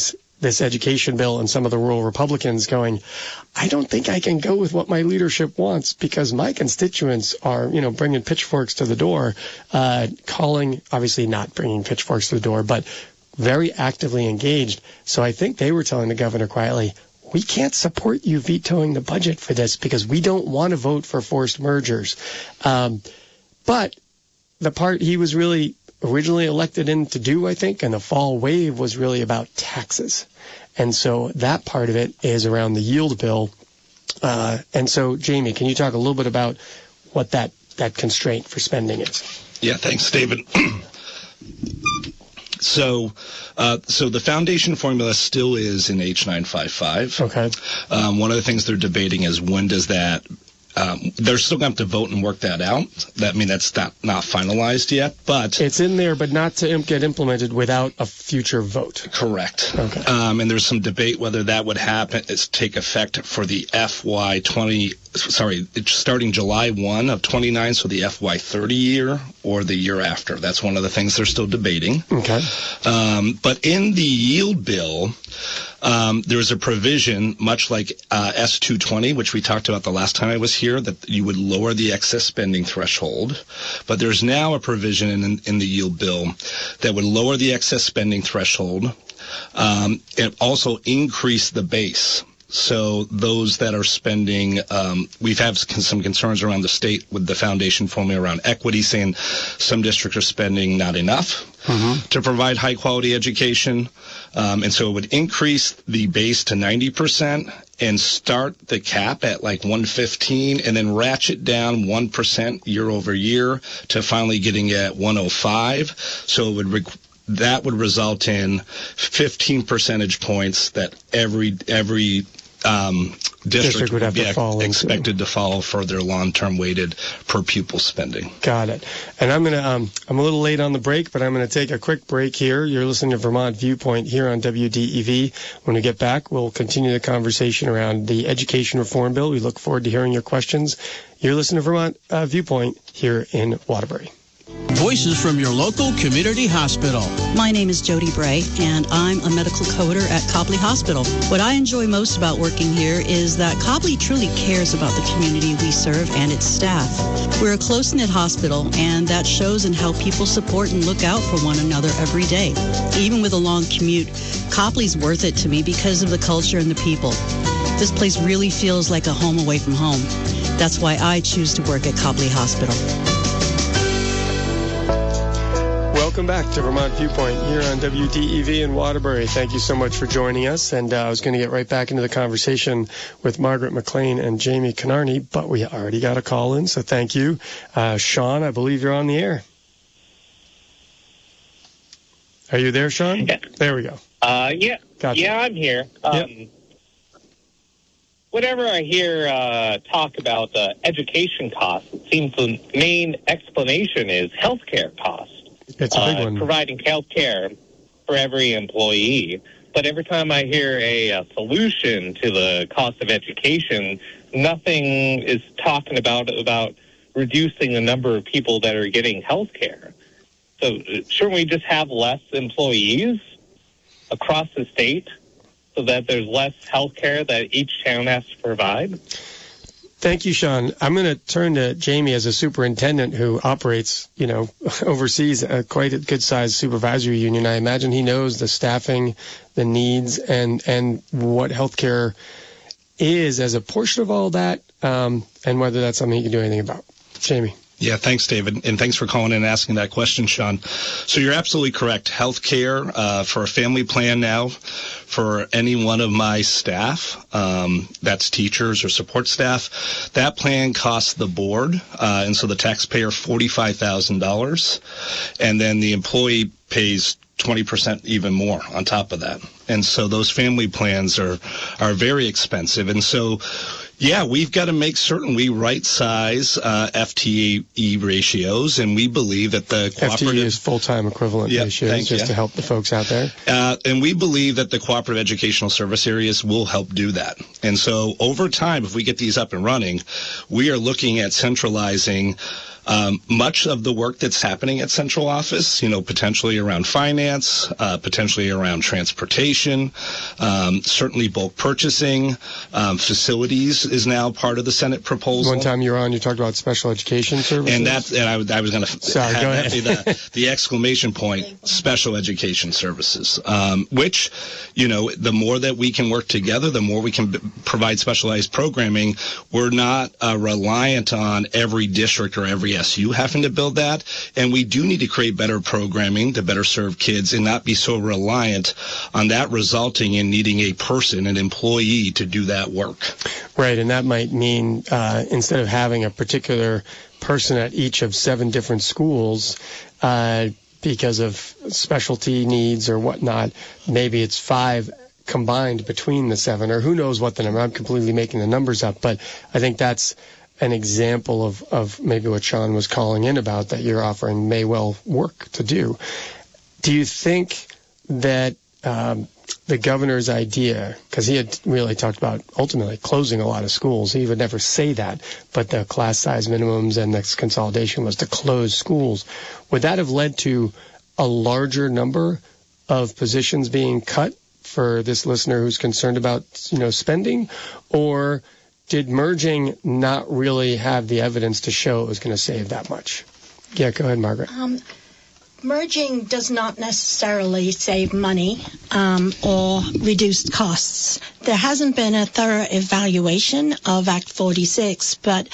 this education bill and some of the rural Republicans going, I don't think I can go with what my leadership wants because my constituents are, you know, bringing pitchforks to the door, uh, calling, obviously not bringing pitchforks to the door, but very actively engaged. So I think they were telling the governor quietly, we can't support you vetoing the budget for this because we don't want to vote for forced mergers. Um, but the part he was really originally elected in to do, I think, and the fall wave was really about taxes. And so that part of it is around the yield bill. Uh, and so, Jamie, can you talk a little bit about what that, that constraint for spending is? Yeah, thanks, David. So, uh, so the foundation formula still is in H nine fifty-five. Okay. Um, one of the things they're debating is when does that, um, they're still going to have to vote and work that out. That I mean, that's not, not finalized yet, but it's in there, but not to imp- get implemented without a future vote. Correct. Okay. Um, and there's some debate whether that would happen, is take effect for the F Y twenty, sorry, it's starting July first of twenty-nine, so the F Y thirty year or the year after. That's one of the things they're still debating. Okay. Um, but in the yield bill, um, there's a provision, much like uh, S two twenty, which we talked about the last time I was here, that you would lower the excess spending threshold. But there's now a provision in, in the yield bill that would lower the excess spending threshold um, and also increase the base. So those that are spending, um, we've had some concerns around the state with the foundation formula around equity, saying some districts are spending not enough mm-hmm. to provide high quality education. Um, and so it would increase the base to ninety percent and start the cap at like one fifteen and then ratchet down one percent year over year to finally getting at one oh five. So it would require that would result in fifteen percentage points that every every um, district, district would have be to fall expected into. to follow for their long-term weighted per pupil spending. Got it. And I'm gonna um, I'm a little late on the break, but I'm gonna take a quick break here. You're listening to Vermont Viewpoint here on W D E V. When we get back, we'll continue the conversation around the education reform bill. We look forward to hearing your questions. You're listening to Vermont uh, Viewpoint here in Waterbury. Voices from your local community hospital. My name is Jody Bray, and I'm a medical coder at Copley Hospital. What I enjoy most about working here is that Copley truly cares about the community we serve and its staff. We're a close-knit hospital, and that shows in how people support and look out for one another every day. Even with a long commute, Copley's worth it to me because of the culture and the people. This place really feels like a home away from home. That's why I choose to work at Copley Hospital. Welcome back to Vermont Viewpoint here on W D E V in Waterbury. Thank you so much for joining us. And uh, I was going to get right back into the conversation with Margaret McLean and Jamie Konarny, but we already got a call in, so thank you. Uh, Sean, I believe you're on the air. Are you there, Sean? Yeah. There we go. Uh, yeah, Gotcha. yeah, I'm here. Um, Yep. Whenever I hear uh, talk about uh, education costs, it seems the main explanation is healthcare costs. It's a big uh, one. Providing health care for every employee. But every time I hear a, a solution to the cost of education, nothing is talking about about reducing the number of people that are getting health care. So shouldn't we just have less employees across the state so that there's less health care that each town has to provide? Thank you, Sean. I'm going to turn to Jamie as a superintendent who operates, you know, oversees a quite a good-sized supervisory union. I imagine he knows the staffing, the needs, and and what healthcare is as a portion of all that, um, and whether that's something he can do anything about. Jamie. Yeah, thanks, David, and thanks for calling in and asking that question, Sean. So you're absolutely correct. Healthcare uh, for a family plan now for any one of my staff, um, that's teachers or support staff, that plan costs the board, uh, and so the taxpayer forty-five thousand dollars, and then the employee pays twenty percent even more on top of that. And so those family plans are are very expensive, and so yeah, we've got to make certain we right-size uh, F T E ratios, and we believe that the cooperative... F T E is full-time equivalent Yep, ratios, thank just you. to help the folks out there. Uh, and we believe that the cooperative educational service areas will help do that. And so over time, if we get these up and running, we are looking at centralizing Um, much of the work that's happening at central office, you know, potentially around finance, uh, potentially around transportation, um, certainly bulk purchasing, um, facilities is now part of the Senate proposal. One time you were on, you talked about special education services. And that, and I, I was going to Sorry, have go that ahead. be the, the exclamation point, special education services, um, which, you know, the more that we can work together, the more we can b- provide specialized programming. We're not uh, reliant on every district or every S U having to build that. And we do need to create better programming to better serve kids and not be so reliant on that resulting in needing a person, an employee, to do that work. Right, and that might mean uh, instead of having a particular person at each of seven different schools, uh, because of specialty needs or whatnot, maybe it's five combined between the seven, or who knows what the number. I'm completely making the numbers up, but I think that's an example of, of maybe what Sean was calling in about that you're offering may well work to do. Do you think that um, the governor's idea, because he had really talked about ultimately closing a lot of schools, he would never say that, but the class size minimums and the consolidation was to close schools, would that have led to a larger number of positions being cut for this listener who's concerned about, you know, spending? Or did merging not really have the evidence to show it was going to save that much? Yeah, go ahead, Margaret. Um, merging does not necessarily save money um, or reduce costs. There hasn't been a thorough evaluation of Act forty-six, but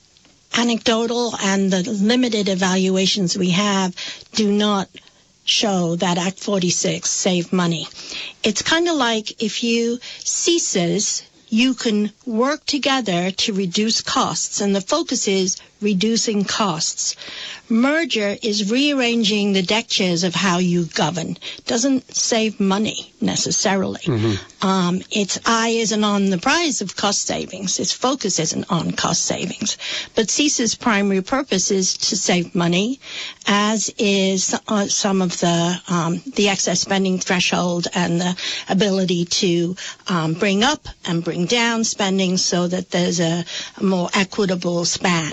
anecdotal and the limited evaluations we have do not show that Act forty-six saved money. It's kind of like if you C S I S, you can work together to reduce costs, and the focus is reducing costs. Merger is rearranging the deck chairs of how you govern. It doesn't save money necessarily. Mm-hmm. Um, its eye isn't on the prize of cost savings. Its focus isn't on cost savings. But C S I S's primary purpose is to save money, as is uh, some of the um, the excess spending threshold and the ability to um, bring up and bring down spending so that there's a, a more equitable span.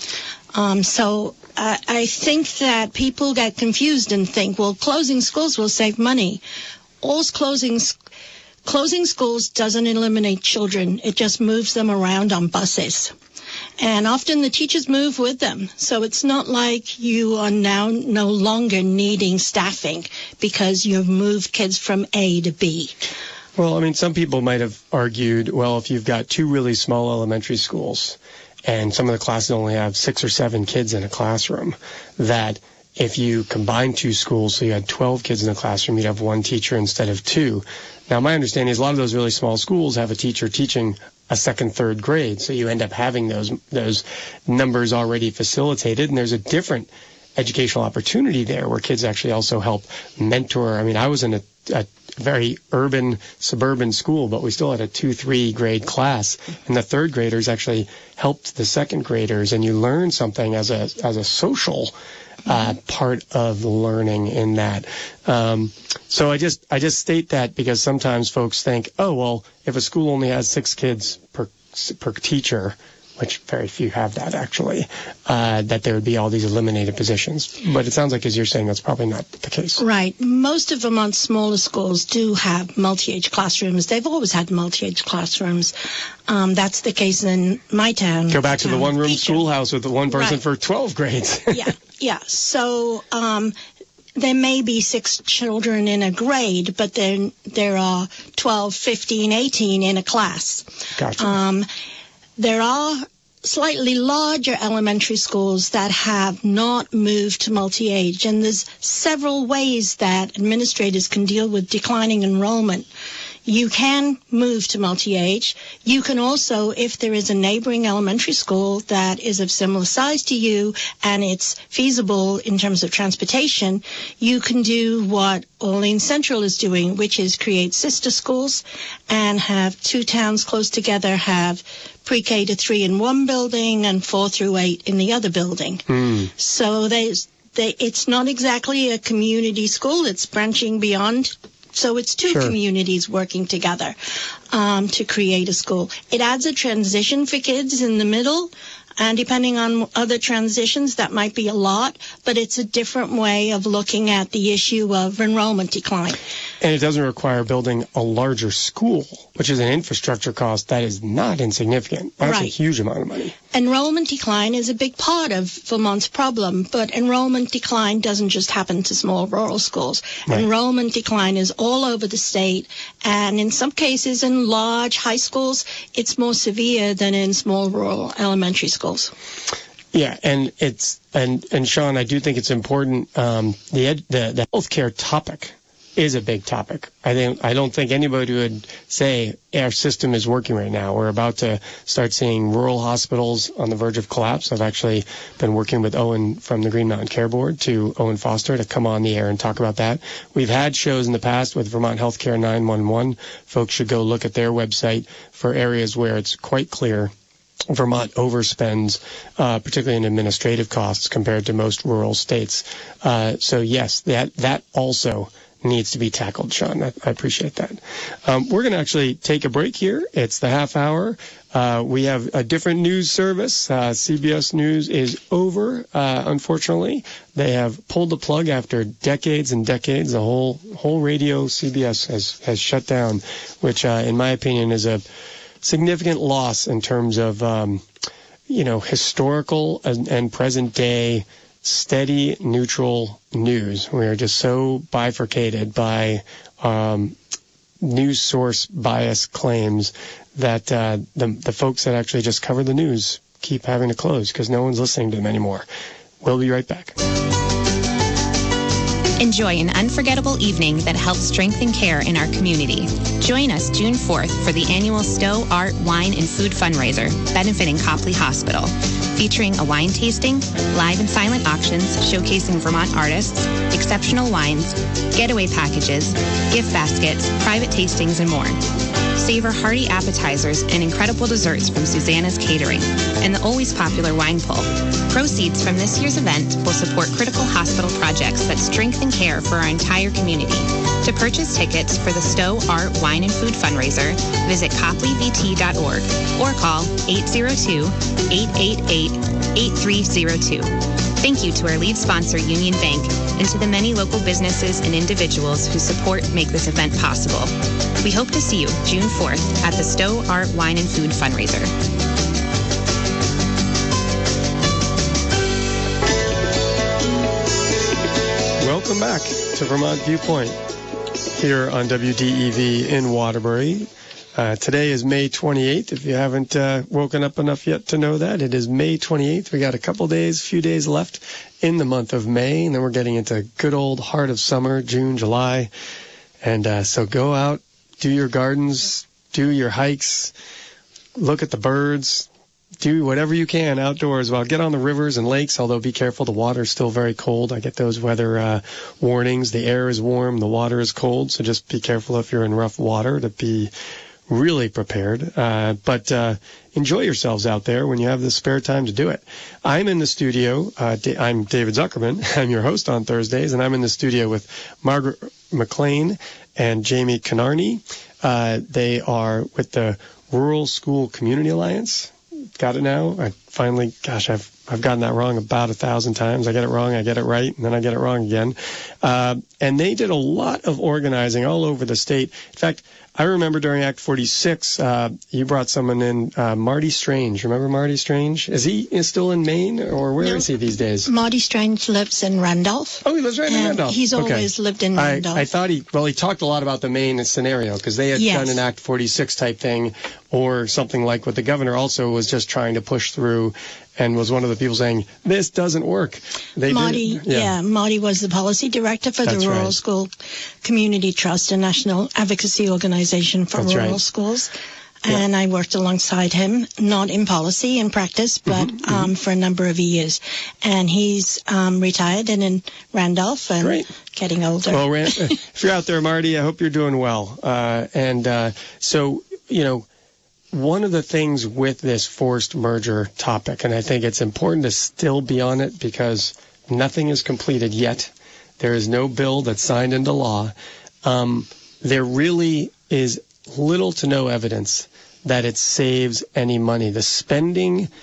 Um, so uh, I think that people get confused and think, well, closing schools will save money. All's closing, closing schools doesn't eliminate children. It just moves them around on buses. And often the teachers move with them. So it's not like you are now no longer needing staffing because you've moved kids from A to B. Well, I mean, some people might have argued, well, if you've got two really small elementary schools and some of the classes only have six or seven kids in a classroom, that if you combine two schools, so you had twelve kids in the classroom, you'd have one teacher instead of two. Now, my understanding is a lot of those really small schools have a teacher teaching a second, third grade, so you end up having those those numbers already facilitated, and there's a different educational opportunity there where kids actually also help mentor. I mean, I was in a, a very urban, suburban school, but we still had a two, three grade class, and the third graders actually helped the second graders, and you learn something as a as a social uh, part of learning in that. Um, so I just I just state that because sometimes folks think, oh well, if a school only has six kids per per teacher, which very few have that actually, uh, that there would be all these eliminated positions. But it sounds like, as you're saying, that's probably not the case. Right. Most of Vermont's smaller schools do have multi-age classrooms. They've always had multi-age classrooms. Um, that's the case in my town. Go back to the one-room Beecham. schoolhouse with the one person Right. for twelve grades. yeah, yeah. So um, there may be six children in a grade, but then there are twelve, fifteen, eighteen in a class. Gotcha. Um, There are slightly larger elementary schools that have not moved to multi-age, and there's several ways that administrators can deal with declining enrollment. You can move to multi-age. You can also, if there is a neighboring elementary school that is of similar size to you and it's feasible in terms of transportation, you can do what Orleans Central is doing, which is create sister schools and have two towns close together have pre-K to three in one building and four through eight in the other building. Mm. So there's, they, it's not exactly a community school. It's branching beyond. So it's two Sure. communities working together um, to create a school. It adds a transition for kids in the middle. And depending on other transitions, that might be a lot, but it's a different way of looking at the issue of enrollment decline. And it doesn't require building a larger school, which is an infrastructure cost that is not insignificant. That's Right. a huge amount of money. Enrollment decline is a big part of Vermont's problem, but enrollment decline doesn't just happen to small rural schools. Right. Enrollment decline is all over the state, and in some cases in large high schools, it's more severe than in small rural elementary schools. Yeah, and it's and and Sean, I do think it's important. Um, the ed, the the healthcare topic is a big topic. I think I don't think anybody would say our system is working right now. We're about to start seeing rural hospitals on the verge of collapse. I've actually been working with Owen from the Green Mountain Care Board to Owen Foster to come on the air and talk about that. We've had shows in the past with Vermont Healthcare nine one one. Folks should go look at their website for areas where it's quite clear Vermont overspends, uh, particularly in administrative costs compared to most rural states. Uh, so yes, that that also needs to be tackled, Sean. I, I appreciate that. Um, we're going to actually take a break here. It's the half hour. Uh, we have a different news service. Uh, C B S News is over, uh, unfortunately. They have pulled the plug after decades and decades. The whole whole radio C B S has, has shut down, which, uh, in my opinion, is a significant loss in terms of, um, you know, historical and, and present day steady, neutral news. We are just so bifurcated by um, news source bias claims that uh, the, the folks that actually just cover the news keep having to close because no one's listening to them anymore. We'll be right back. Enjoy an unforgettable evening that helps strengthen care in our community. Join us June fourth for the annual Stowe Art, Wine, and Food fundraiser benefiting Copley Hospital, featuring a wine tasting, live and silent auctions showcasing Vermont artists, exceptional wines, getaway packages, gift baskets, private tastings, and more. Savor hearty appetizers and incredible desserts from Susanna's Catering and the always popular wine pull. Proceeds from this year's event will support critical hospital projects that strengthen care for our entire community. To purchase tickets for the Stowe Art, Wine, and Food fundraiser, visit copley v t dot org or call eight zero two, eight eight eight, eight three zero two. Thank you to our lead sponsor, Union Bank, and to the many local businesses and individuals whose support make this event possible. We hope to see you June fourth at the Stowe Art, Wine, and Food fundraiser. Welcome back to Vermont Viewpoint here on W D E V in Waterbury. Uh, today is May twenty-eighth. If you haven't uh, woken up enough yet to know that, it is May twenty-eighth. We got a couple days, few days left in the month of May, and then we're getting into good old heart of summer, June, July. And uh, so go out, do your gardens, do your hikes, look at the birds, do whatever you can outdoors. Well, get on the rivers and lakes, although be careful. The water is still very cold. I get those weather uh, warnings. The air is warm, the water is cold, so just be careful if you're in rough water to be really prepared. Uh, but uh, enjoy yourselves out there when you have the spare time to do it. I'm in the studio. Uh, da- I'm David Zuckerman. I'm your host on Thursdays, and I'm in the studio with Margaret McLean and Jamie Canarney. Uh, they are with the Rural School Community Alliance. Got it now? I finally, gosh, I've I've gotten that wrong about a thousand times. I get it wrong, I get it right, and then I get it wrong again. Uh, and they did a lot of organizing all over the state. In fact, I remember during Act forty-six, uh, you brought someone in, uh, Marty Strange. Remember Marty Strange? Is he is still in Maine, or where No. is he these days? Marty Strange lives in Randolph. Oh, he lives right in and Randolph. He's Okay. always lived in I, Randolph. I thought he, well, he talked a lot about the Maine scenario because they had Yes. done an Act forty-six type thing or something like what the governor also was just trying to push through and was one of the people saying, this doesn't work. They Marty, did, yeah. Marty was the policy director for That's the Rural right. School Community Trust, a national advocacy organization for That's rural right. schools. And I worked alongside him, not in policy and practice, but Mm-hmm, um, for a number of years. And he's um, retired and in Randolph and Great. getting older. Well, Rand, if you're out there, Marty, I hope you're doing well. Uh, and uh, so, you know, one of the things with this forced merger topic, and I think it's important to still be on it because nothing is completed yet. There is no bill that's signed into law. Um, there really is little to no evidence that it saves any money. The spending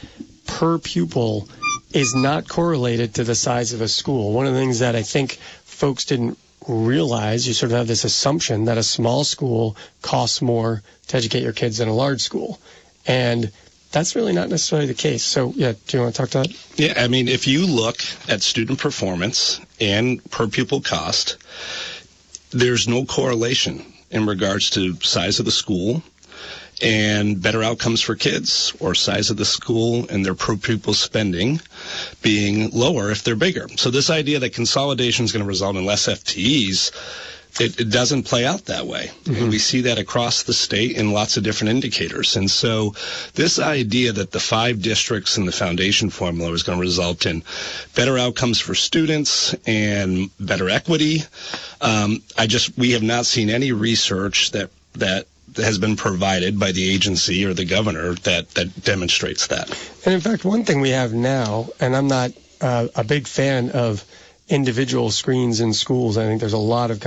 per pupil is not correlated to the size of a school. One of the things that I think folks didn't realize, you sort of have this assumption that a small school costs more to educate your kids than a large school. And that's really not necessarily the case. So, yeah, do you want to talk to that? Yeah, I mean, if you look at student performance and per pupil cost, there's no correlation in regards to size of the school and better outcomes for kids, or size of the school and their per pupil spending being lower if they're bigger. So this idea that consolidation is going to result in less F T Es, it, it doesn't play out that way. Mm-hmm. And we see that across the state in lots of different indicators. And so this idea that the five districts and the foundation formula is going to result in better outcomes for students and better equity, um, I just, we have not seen any research that, that has been provided by the agency or the governor that, that demonstrates that. And in fact, one thing we have now, and I'm not uh, a big fan of individual screens in schools. I think there's a lot of